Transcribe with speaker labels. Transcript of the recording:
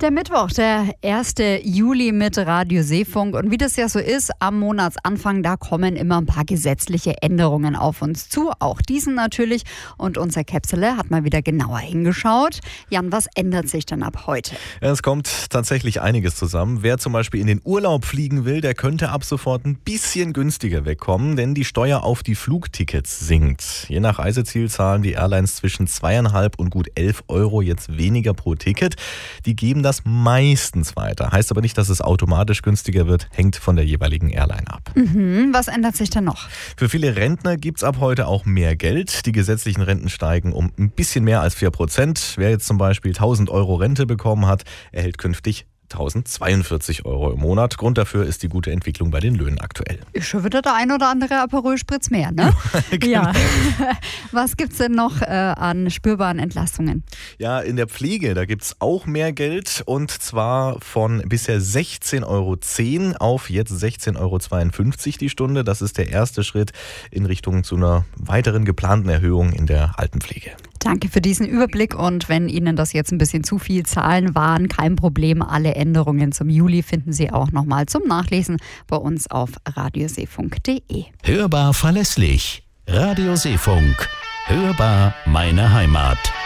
Speaker 1: Der Mittwoch, der 1. Juli mit Radio Seefunk. Und wie das ja so ist, am Monatsanfang, da kommen immer ein paar gesetzliche Änderungen auf uns zu. Auch diesen natürlich. Und unser Käpsele hat mal wieder genauer hingeschaut. Jan, was ändert sich denn ab heute?
Speaker 2: Es kommt tatsächlich einiges zusammen. Wer zum Beispiel in den Urlaub fliegen will, der könnte ab sofort ein bisschen günstiger wegkommen, denn die Steuer auf die Flugtickets sinkt. Je nach Reiseziel zahlen die Airlines zwischen 2,5 und gut 11 Euro jetzt weniger pro Ticket. Die geben das meistens weiter. Heißt aber nicht, dass es automatisch günstiger wird, hängt von der jeweiligen Airline ab.
Speaker 1: Was ändert sich denn noch?
Speaker 2: Für viele Rentner gibt es ab heute auch mehr Geld. Die gesetzlichen Renten steigen um ein bisschen mehr als 4%. Wer jetzt zum Beispiel 1.000 Euro Rente bekommen hat, erhält künftig 1.042 Euro im Monat. Grund dafür ist die gute Entwicklung bei den Löhnen aktuell.
Speaker 1: Ist schon wieder der ein oder andere Aperol Spritz mehr, ne?
Speaker 2: Genau.
Speaker 1: Ja. Was gibt es denn noch an spürbaren Entlastungen?
Speaker 2: Ja, in der Pflege, da gibt es auch mehr Geld, und zwar von bisher 16,10 Euro auf jetzt 16,52 Euro die Stunde. Das ist der erste Schritt in Richtung zu einer weiteren geplanten Erhöhung in der Altenpflege.
Speaker 1: Danke für diesen Überblick, und wenn Ihnen das jetzt ein bisschen zu viel Zahlen waren, kein Problem. Alle Änderungen zum Juli finden Sie auch nochmal zum Nachlesen bei uns auf radioseefunk.de.
Speaker 3: Hörbar verlässlich. Radio Seefunk. Hörbar meine Heimat.